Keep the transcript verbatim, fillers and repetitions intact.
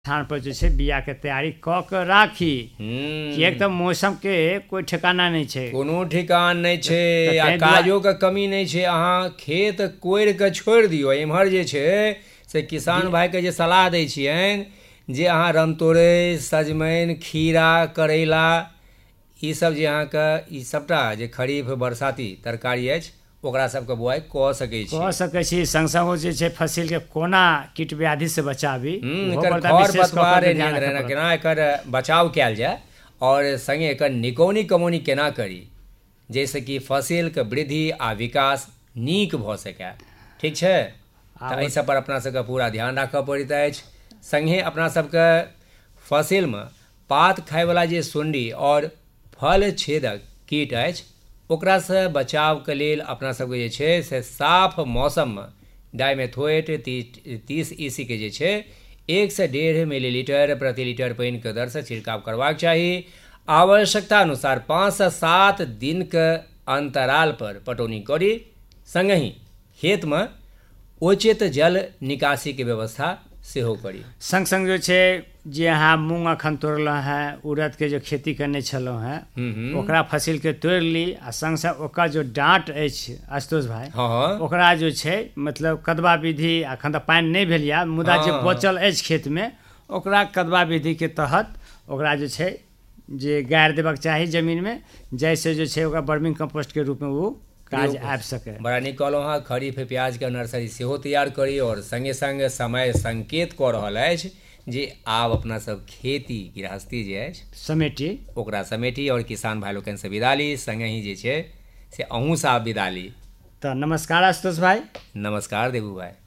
स्थान पर जे छै बिया के तैयारी क के राखी कि एक तो मौसम के कोई ठिकाना नहीं छै, कोनो ठिकान नहीं छै आ काजो के कमी नहीं छै। अहाँ खेत कोड़ि के छोड़ि दियौ, इम्हर जे छै से किसान भाई के जे सलाह दै छियनि जे अहाँ रामतोरइ, सजमनि, खीरा, करैला ई सब जे अहाँके ई सबटा जे खरीफ बरसाती तरकारी अछि ओकरा सबके बुआई कऽ सकै छी कऽ सकै छी। संग संग जे छै फसिल के कोना कीट व्याधि से बचाबी, एकर खर पतवार नियंत्रण केना एकर बचाव कयल जाय और संगे एकर निकौनी कमौनी केना करी जाहिसँ कि फसिलके वृद्धि आ विकास नीक भऽ सकै। ठीक छै, तऽ एहि सब पर अपना सबके पूरा ध्यान राखऽ पड़ैत अछि। संगे अपना सबके फसिलमे पात खायवला जे सुंडी और फल छेदक कीट अछि ओकरासँ बचावके लेल अपना सबके जे छै से साफ मौसममे डाइमेथोएट तीस ईसी के जे छै एक से डेढ़ मिलीलीटर प्रति लीटर पानिके दरसँ छिड़काव करबाक चाही। आवश्यकता अनुसार पाँच से सात दिन के अंतराल पर पटौनी करी। संगहि खेतमे उचित जल निकासी के व्यवस्था सेहो करी। संग संग जो छै जे अहाँ मूँग अखन तोड़लहुँ हैं, उड़द के जो खेती करने छलहुँ हैं ओकरा फसिल के तोड़ि ली आ संग संग ओकर जो डाँट अछि आशुतोष भाई, हाँ ओकरा जो छै मतलब कदवा विधि अखन तऽ पानि नहि भेल यऽ मुदा जे बचल अछि खेतमे ओकरा कदवा विधि के तहत ओकरा जे छै जे गाड़ि देबाक चाही जमीनमे, जाहिसँ जे छै ओकरा वर्मिंग कंपोस्ट के रूपमे ओ काज आबि सकै। बड़ा नीक कहलहुँ हँ। खरीफ प्याज के नर्सरी सेहो तैयार करी और संगे संग समय संकेत कऽ रहल अछि जे आब अपना सब खेती गृहस्थी जे अछि समेटी ओकरा समेटी और किसान भाई लोकनि से विदा ली। संगे ही जे छै से अहूँ से आप विदा ली। तऽ नमस्कार आशुतोष भाई। नमस्कार देबू भाई।